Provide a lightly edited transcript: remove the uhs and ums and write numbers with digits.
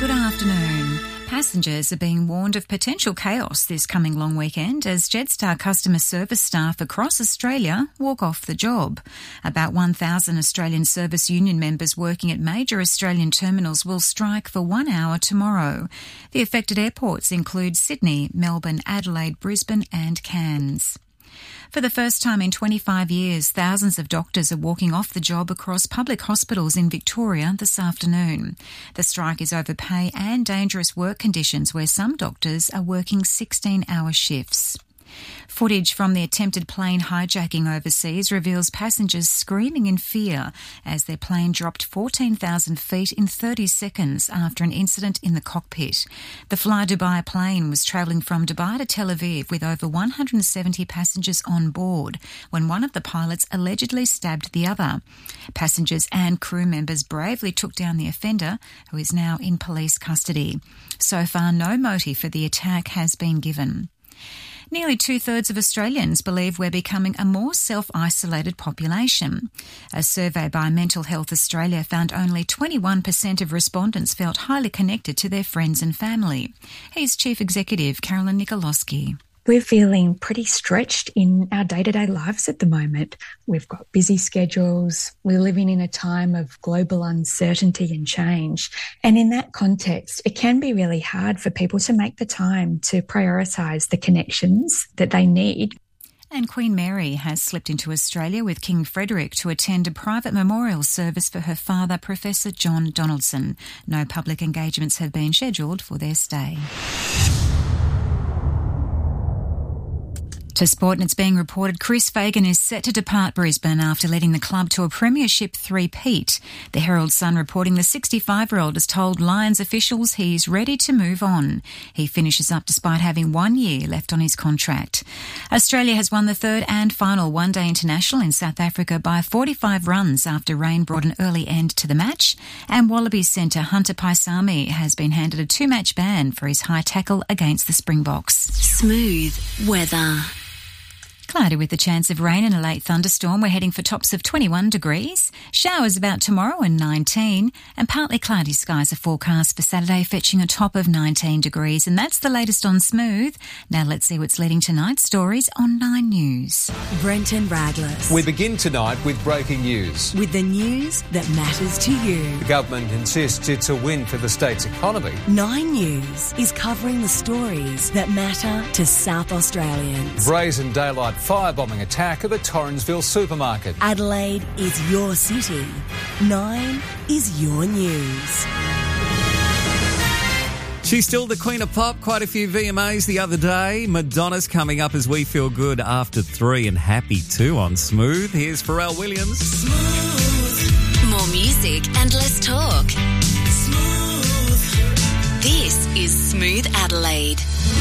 Good afternoon. Passengers are being warned of potential chaos this coming long weekend as Jetstar customer service staff across Australia walk off the job. About 1,000 Australian Service Union members working at major Australian terminals will strike for 1 hour tomorrow. The affected airports include Sydney, Melbourne, Adelaide, Brisbane and Cairns. For the first time in 25 years, thousands of doctors are walking off the job across public hospitals in Victoria this afternoon. The strike is over pay and dangerous work conditions where some doctors are working 16-hour shifts. Footage from the attempted plane hijacking overseas reveals passengers screaming in fear as their plane dropped 14,000 feet in 30 seconds after an incident in the cockpit. The Fly Dubai plane was travelling from Dubai to Tel Aviv with over 170 passengers on board when one of the pilots allegedly stabbed the other. Passengers and crew members bravely took down the offender, who is now in police custody. So far, no motive for the attack has been given. Nearly two-thirds of Australians believe we're becoming a more self-isolated population. A survey by Mental Health Australia found only 21% of respondents felt highly connected to their friends and family. Here's Chief Executive Carolyn Nikolowski. We're feeling pretty stretched in our day-to-day lives at the moment. We've got busy schedules. We're living in a time of global uncertainty and change. And in that context, it can be really hard for people to make the time to prioritise the connections that they need. And Queen Mary has slipped into Australia with King Frederick to attend a private memorial service for her father, Professor John Donaldson. No public engagements have been scheduled for their stay. To sport, and it's being reported Chris Fagan is set to depart Brisbane after leading the club to a premiership three-peat. The Herald Sun reporting the 65-year-old has told Lions officials he's ready to move on. He finishes up despite having 1 year left on his contract. Australia has won the third and final one-day international in South Africa by 45 runs after rain brought an early end to the match. And Wallabies centre Hunter Paisami has been handed a 2-match ban for his high tackle against the Springboks. Smooth weather. Cloudy with the chance of rain and a late thunderstorm. We're heading for tops of 21 degrees. Showers about tomorrow and 19. And partly cloudy skies are forecast for Saturday, fetching a top of 19 degrees. And that's the latest on Smooth. Now let's see what's leading tonight's stories on 9 News. Brenton Raglas. We begin tonight with breaking news. With the news that matters to you. The government insists it's a win for the state's economy. 9 News is covering the stories that matter to South Australians. Brazen daylight firebombing attack of a Torrensville supermarket. Adelaide is your city. 9 is your news. She's still the queen of pop. Quite a few VMAs the other day. Madonna's coming up as we feel good after 3 and happy 2 on Smooth. Here's Pharrell Williams. Smooth. More music and less talk. Smooth. This is Smooth Adelaide.